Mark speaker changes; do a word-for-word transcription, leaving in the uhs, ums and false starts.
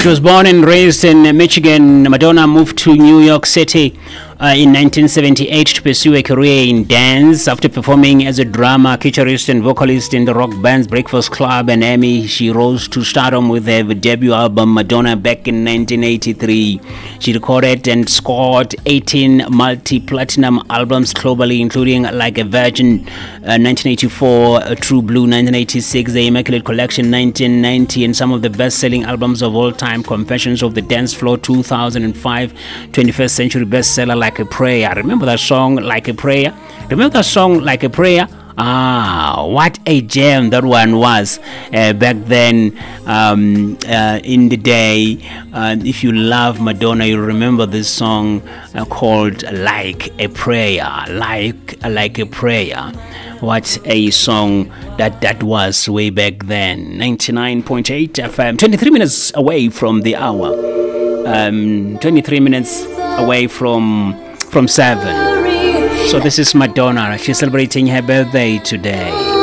Speaker 1: She was born and raised in Michigan. Madonna moved to New York City uh, in nineteen seventy-eight to pursue a career in dance. After performing as a drama, guitarist, and vocalist in the rock bands Breakfast Club and Emmy, she rose to stardom with her debut album Madonna back in nineteen eighty-three. She recorded and scored eighteen multi-platinum albums globally, including Like a Virgin uh, nineteen eighty-four, uh, True Blue nineteen eighty-six, The Immaculate Collection nineteen ninety, and some of the best-selling albums of all time: Confessions of the Dance Floor two thousand five, twenty-first Century bestseller Like a Prayer. Remember that song, Like a Prayer? Remember that song, Like a Prayer? Ah, what a gem that one was uh, back then um, uh, in the day. Uh, if you love Madonna, you remember this song uh, called Like a Prayer. Like, like a Prayer. What a song that that was way back then. ninety-nine point eight F M. twenty-three minutes away from the hour. Um, twenty-three minutes away from from seven. So this is Madonna. She's celebrating her birthday today.